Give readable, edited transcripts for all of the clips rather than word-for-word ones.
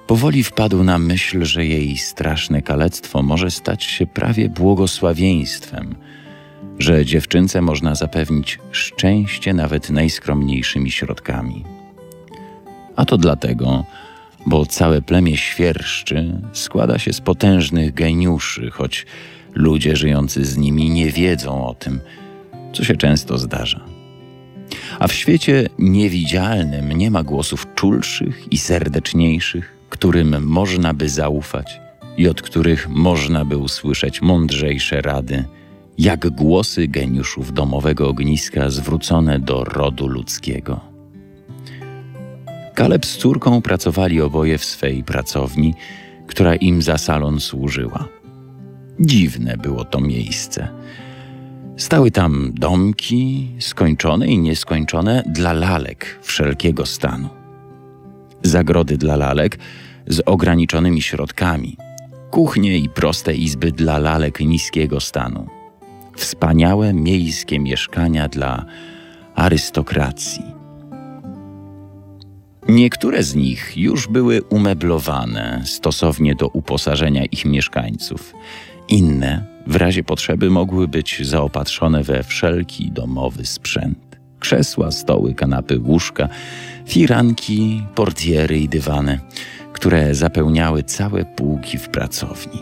Powoli wpadł na myśl, że jej straszne kalectwo może stać się prawie błogosławieństwem, że dziewczynce można zapewnić szczęście nawet najskromniejszymi środkami. A to dlatego, bo całe plemię świerszczy składa się z potężnych geniuszy, choć ludzie żyjący z nimi nie wiedzą o tym, co się często zdarza. A w świecie niewidzialnym nie ma głosów czulszych i serdeczniejszych, którym można by zaufać i od których można by usłyszeć mądrzejsze rady, jak głosy geniuszów domowego ogniska zwrócone do rodu ludzkiego. Kaleb z córką pracowali oboje w swej pracowni, która im za salon służyła. Dziwne było to miejsce. Stały tam domki, skończone i nieskończone, dla lalek wszelkiego stanu. Zagrody dla lalek z ograniczonymi środkami, kuchnie i proste izby dla lalek niskiego stanu. Wspaniałe miejskie mieszkania dla arystokracji. Niektóre z nich już były umeblowane stosownie do uposażenia ich mieszkańców. Inne, w razie potrzeby, mogły być zaopatrzone we wszelki domowy sprzęt. Krzesła, stoły, kanapy, łóżka, firanki, portiery i dywany, które zapełniały całe półki w pracowni.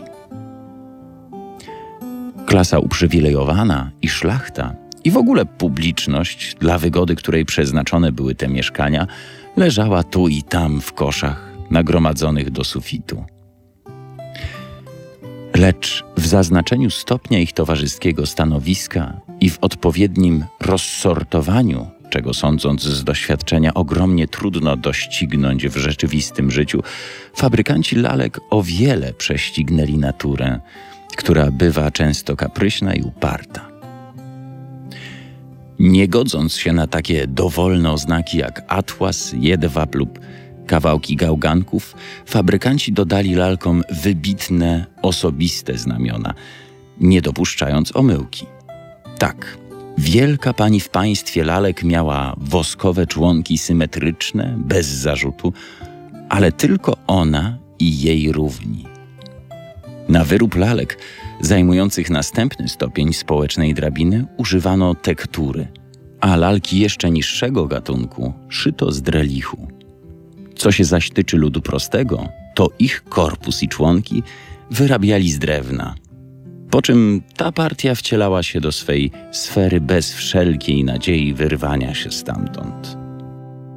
Klasa uprzywilejowana i szlachta i w ogóle publiczność, dla wygody której przeznaczone były te mieszkania, leżała tu i tam w koszach nagromadzonych do sufitu. Lecz w zaznaczeniu stopnia ich towarzyskiego stanowiska i w odpowiednim rozsortowaniu, czego sądząc z doświadczenia ogromnie trudno doścignąć w rzeczywistym życiu, fabrykanci lalek o wiele prześcignęli naturę, która bywa często kapryśna i uparta. Nie godząc się na takie dowolne oznaki jak atłas, jedwab lub kawałki gałganków, fabrykanci dodali lalkom wybitne, osobiste znamiona, nie dopuszczając omyłki. Tak, wielka pani w państwie lalek miała woskowe członki symetryczne, bez zarzutu, ale tylko ona i jej równi. Na wyrób lalek zajmujących następny stopień społecznej drabiny używano tektury, a lalki jeszcze niższego gatunku szyto z drelichu. Co się zaś tyczy ludu prostego, to ich korpus i członki wyrabiali z drewna, po czym ta partia wcielała się do swej sfery bez wszelkiej nadziei wyrwania się stamtąd.